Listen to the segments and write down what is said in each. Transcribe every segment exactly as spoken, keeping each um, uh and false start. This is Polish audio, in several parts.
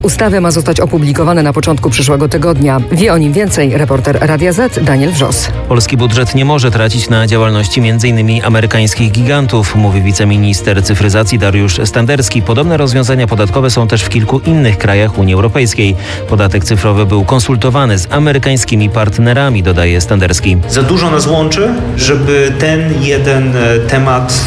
Ustawy ma zostać opublikowane na początku przyszłego tygodnia. Wie o nim więcej reporter Radia Z Daniel Wrzos. Polski budżet nie może tracić na działalności między innymi amerykańskich gigantów, mówi wiceminister cyfryzacji Dariusz Standerski. Podobne rozwiązania podatkowe są też w kilku innych krajach Unii Europejskiej. Podatek cyfrowy był konsultowany z amerykańskimi partnerami, dodaje Standerski. Za dużo nas łączy, żeby ten jeden temat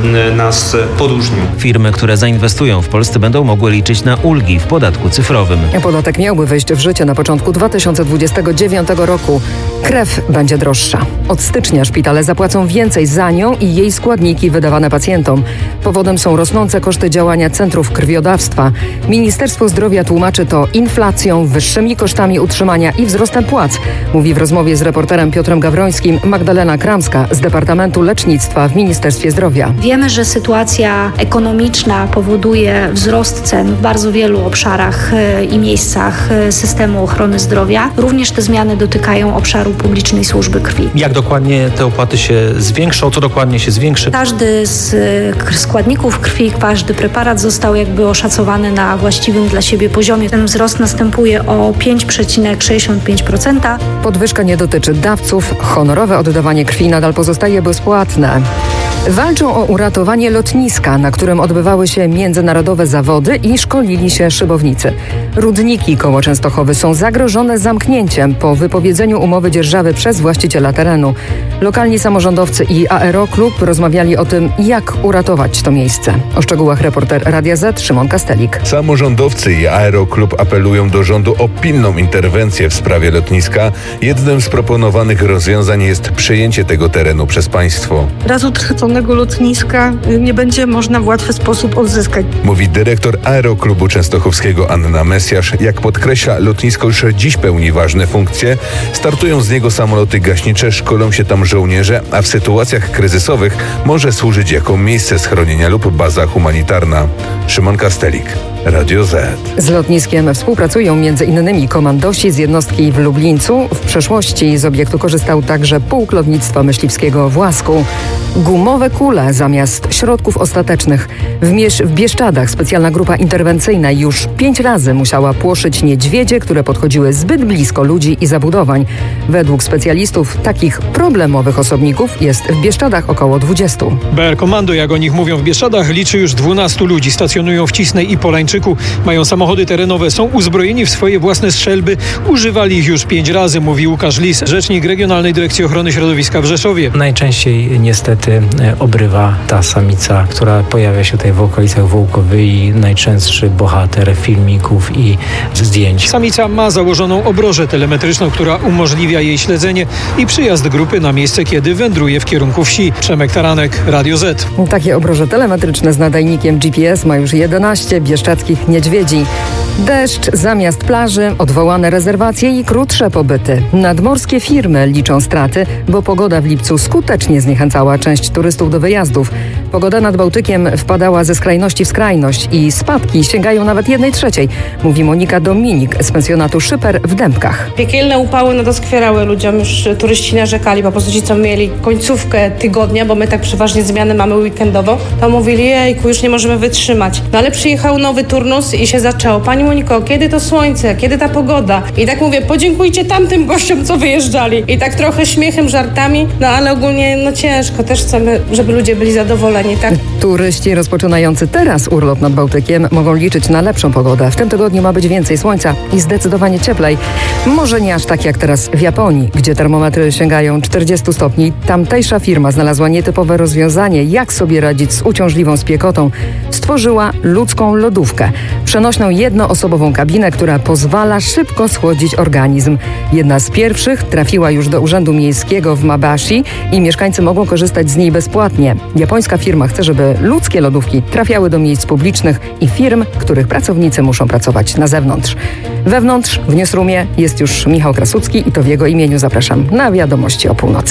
nas podróżnił. Firmy, które zainwestują w Polsce, będą mogły liczyć na ulgi w podatku cyfrowym. Podatek miałby wejść w życie na początku dwa tysiące dwudziestego dziewiątego roku. Krew będzie droższa. Od stycznia szpitale zapłacą więcej za nią i jej składniki wydawane pacjentom. Powodem są rosnące koszty działania centrów krwiodawstwa. Ministerstwo Zdrowia tłumaczy to inflacją, wyższymi kosztami utrzymania i wzrostem płac, mówi w rozmowie z reporterem Piotrem Gawrońskim Magdalena Kramska z Departamentu Lecznictwa w Ministerstwie Zdrowia. Wiemy, że sytuacja ekonomiczna powoduje wzrost cen w bardzo wielu obszarach i miejscach systemu ochrony zdrowia. Również te zmiany dotykają obszaru publicznej służby krwi. Jak dokładnie te opłaty się zwiększą? Co dokładnie się zwiększy? Każdy z składników krwi, każdy preparat został jakby oszacowany na właściwym dla siebie poziomie. Ten wzrost następuje o pięć przecinek sześćdziesiąt pięć procent. Podwyżka nie dotyczy dawców. Honorowe oddawanie krwi nadal pozostaje bezpłatne. Walczą o uratowanie lotniska, na którym odbywały się międzynarodowe zawody i szkolili się szybownicy. Rudniki koło Częstochowy są zagrożone zamknięciem po wypowiedzeniu umowy dzierżawy przez właściciela terenu. Lokalni samorządowcy i Aeroklub rozmawiali o tym, jak uratować to miejsce. O szczegółach reporter Radia Z Szymon Kastelik. Samorządowcy i Aeroklub apelują do rządu o pilną interwencję w sprawie lotniska. Jednym z proponowanych rozwiązań jest przejęcie tego terenu przez państwo. Raz utraconego lotniska nie będzie można w łatwy sposób odzyskać. Mówi dyrektor Aeroklubu Częstochowskiego Anna Mesjasz. Jak podkreśla, lotnisko już dziś pełni ważne funkcje. Startują z niego samoloty gaśnicze, szkolą się tam żołnierze, a w sytuacjach kryzysowych może służyć jako miejsce schronienia lub baza humanitarna. Szymon Kastelik, Radio Z. Z lotniskiem współpracują między innymi komandosi z jednostki w Lublińcu. W przeszłości z obiektu korzystał także Pułk Lotnictwa Myśliwskiego w Łasku. Gumowe kule zamiast środków ostatecznych. W, Mierz- w Bieszczadach specjalna grupa interwencyjna już pięć razy musiała płoszyć niedźwiedzie, które podchodziły zbyt blisko ludzi i zabudowań. Według specjalistów takich problemowych osobników jest w Bieszczadach około dwudziestu. B R Komando, jak o nich mówią w Bieszczadach, liczy już dwunastu ludzi. Stacjonują w Cisnej i Polańczyku. Mają samochody terenowe, są uzbrojeni w swoje własne strzelby. Używali ich już pięć razy, mówi Łukasz Lis, rzecznik Regionalnej Dyrekcji Ochrony Środowiska w Rzeszowie. Najczęściej niestety obrywa ta samica, która pojawia się tutaj w okolicach Wołkowy, najczęstszy bohater filmików i zdjęć. Samica ma założoną obrożę telemetryczną, która umożliwia jej śledzenie i przyjazd grupy na miejsce, kiedy wędruje w kierunku wsi. Przemek Taranek, Radio Z. Takie obroże telemetryczne z nadajnikiem G P S ma już jedenaście bieszczadzkich niedźwiedzi. Deszcz zamiast plaży, odwołane rezerwacje i krótsze pobyty. Nadmorskie firmy liczą straty, bo pogoda w lipcu skutecznie zniechęcała część turystów do wyjazdów. Pogoda nad Bałtykiem wpadała ze skrajności w skrajność i spadki sięgają nawet jednej trzeciej, mówi Monika Dominik z pensjonatu Szyper w Dębkach. Piekielne upały no doskwierały ludziom, już turyści narzekali, po prostu ci, co mieli końcówkę tygodnia, bo my tak przeważnie zmiany mamy weekendową, to mówili, jejku, już nie możemy wytrzymać. No ale przyjechał nowy turnus i się zaczęło. Pani Moniko, kiedy to słońce, kiedy ta pogoda? I tak mówię, podziękujcie tamtym gościom, co wyjeżdżali. I tak trochę śmiechem, żartami, no ale ogólnie no ciężko, też chcemy, żeby ludzie byli zadowoleni, tak? Turyści rozpoczynający teraz urlop nad Bałtykiem mogą liczyć na lepszą pogodę. W tym tygodniu ma być więcej słońca i zdecydowanie cieplej. Może nie aż tak jak teraz w Japonii, gdzie termometry sięgają czterdziestu stopni. Tamtejsza firma znalazła nietypowe rozwiązanie, jak sobie radzić z uciążliwą spiekotą. Stworzyła ludzką lodówkę. Przenośną jednoosobową kabinę, która pozwala szybko schłodzić organizm. Jedna z pierwszych trafiła już do Urzędu Miejskiego w Mabashi i mieszkańcy mogą korzystać z niej bezpłatnie. Japońska firma chce, żeby ludzkie lodówki trafiały do miejsc publicznych i firm, których pracownicy muszą pracować na zewnątrz. Wewnątrz, w Newsroomie jest już Michał Krasucki i to w jego imieniu zapraszam na wiadomości o północy.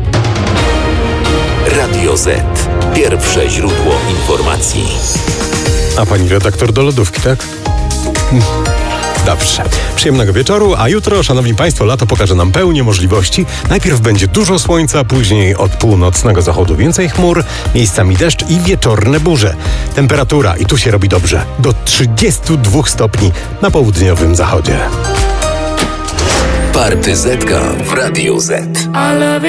Radio Z. Pierwsze źródło informacji. A pani redaktor do lodówki, tak? Dobrze. Przyjemnego wieczoru, a jutro, szanowni państwo, lato pokaże nam pełnię możliwości. Najpierw będzie dużo słońca, później od północnego zachodu więcej chmur, miejscami deszcz i wieczorne burze. Temperatura, i tu się robi dobrze, do trzydziestu dwóch stopni na południowym zachodzie. Partyzetka w Radiu Z.